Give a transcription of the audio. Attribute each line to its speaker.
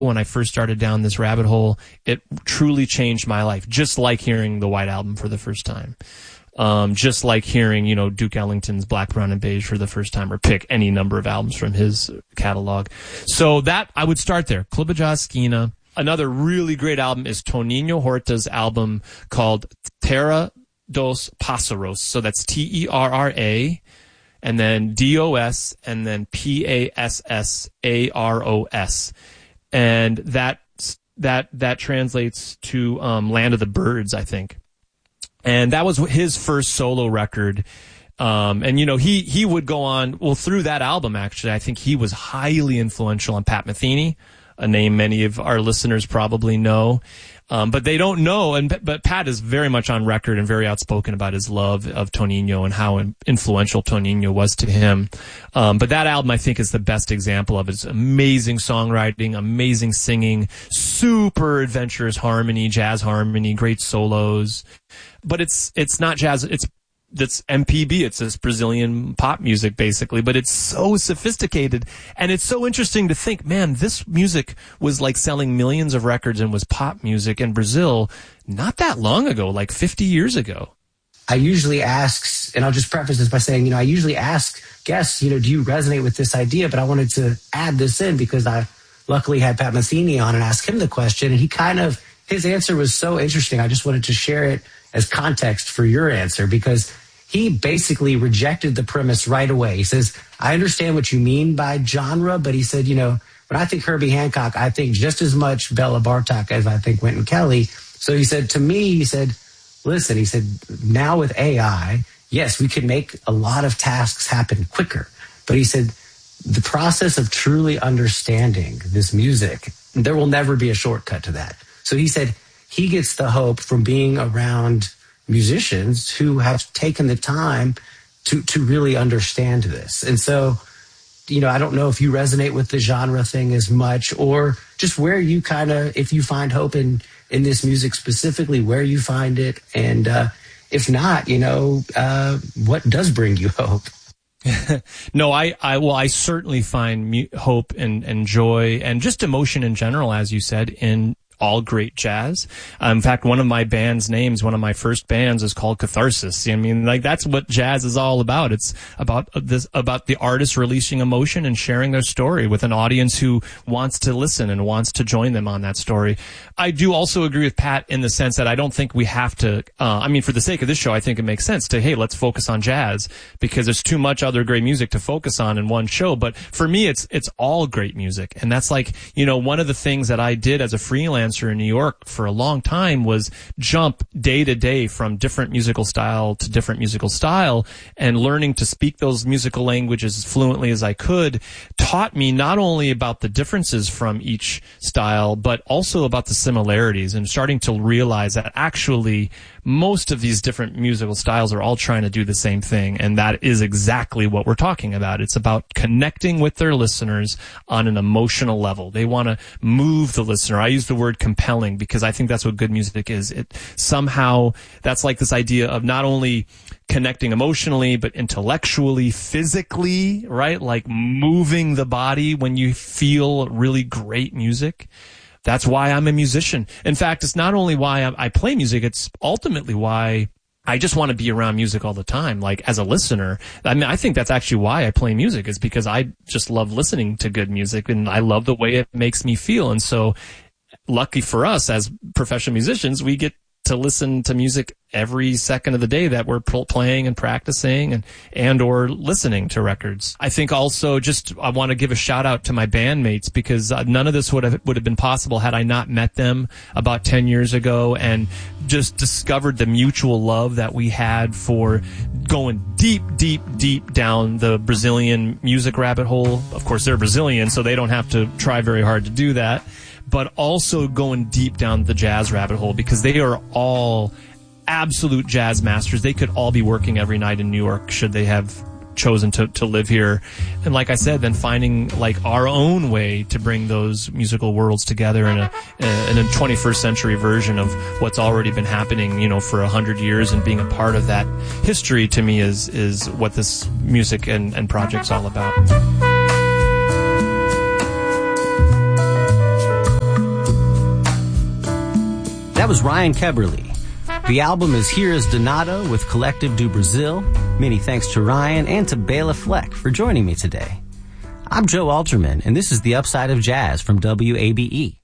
Speaker 1: when I first started down this rabbit hole, it truly changed my life, just like hearing the White Album for the first time. Just like hearing, Duke Ellington's Black, Brown, and Beige for the first time, or pick any number of albums from his catalog. So that, I would start there. Club de Jazz Esquina. Another really great album is Toninho Horta's album called Terra dos Passaros. So that's Terra, and then DOS, and then PASSAROS. And that translates to Land of the Birds, I think. And that was his first solo record. And he would go on, through that album, actually, I think he was highly influential on Pat Metheny, a name many of our listeners probably know. But they don't know, but Pat is very much on record and very outspoken about his love of Toninho and how influential Toninho was to him. But that album, I think, is the best example of its amazing songwriting, amazing singing, super adventurous harmony, jazz harmony, great solos. But it's not jazz, that's MPB. It's this Brazilian pop music, basically, but it's so sophisticated. And it's so interesting to think, man, this music was like selling millions of records and was pop music in Brazil not that long ago, like 50 years ago.
Speaker 2: I usually ask, and I'll just preface this by saying, I usually ask guests, do you resonate with this idea? But I wanted to add this in because I luckily had Pat Metheny on and asked him the question. And his answer was so interesting. I just wanted to share it as context for your answer, because he basically rejected the premise right away. He says, I understand what you mean by genre, but he said, when I think Herbie Hancock, I think just as much Bela Bartok as I think Wynton Kelly. So he said, to me, listen, he said, now with AI, yes, we can make a lot of tasks happen quicker. But he said, the process of truly understanding this music, there will never be a shortcut to that. So he said he gets the hope from being around musicians who have taken the time to really understand this. And so, I don't know if you resonate with the genre thing as much, or just where you if you find hope in this music specifically, where you find it. And if not, what does bring you hope?
Speaker 1: No, I certainly find hope and joy and just emotion in general, as you said, in all great jazz. In fact, one of my band's names, one of my first bands, is called Catharsis. I mean, that's what jazz is all about. It's about the artist releasing emotion and sharing their story with an audience who wants to listen and wants to join them on that story. I do also agree with Pat in the sense that I don't think we have to, for the sake of this show, I think it makes sense to, hey, let's focus on jazz, because there's too much other great music to focus on in one show. But for me, it's all great music. And that's one of the things that I did as a freelancer in New York for a long time was jump day to day from different musical style to different musical style, and learning to speak those musical languages as fluently as I could taught me not only about the differences from each style, but also about the similarities, and starting to realize that actually most of these different musical styles are all trying to do the same thing. And that is exactly what we're talking about. It's about connecting with their listeners on an emotional level. They want to move the listener. I use the word compelling because I think that's what good music is. It somehow, that's like this idea of not only connecting emotionally, but intellectually, physically, right? Like moving the body when you feel really great music. That's why I'm a musician. In fact, it's not only why I play music, it's ultimately why I just want to be around music all the time, like as a listener. I think that's actually why I play music, is because I just love listening to good music and I love the way it makes me feel. And so lucky for us as professional musicians, we get to listen to music every second of the day that we're playing and practicing and or listening to records. I think also I want to give a shout out to my bandmates, because none of this would have been possible had I not met them about 10 years ago and just discovered the mutual love that we had for going deep, deep, deep down the Brazilian music rabbit hole. Of course, they're Brazilian, so they don't have to try very hard to do that. But also going deep down the jazz rabbit hole, because they are all absolute jazz masters. They could all be working every night in New York should they have chosen to live here. And like I said, then finding like our own way to bring those musical worlds together in a 21st century version of what's already been happening, for 100 years, and being a part of that history, to me is what this music and project's all about.
Speaker 3: That was Ryan Keberly. The album is Here is Donato with Collective do Brasil. Many thanks to Ryan and to Bela Fleck for joining me today. I'm Joe Alterman, and this is The Upside of Jazz from WABE.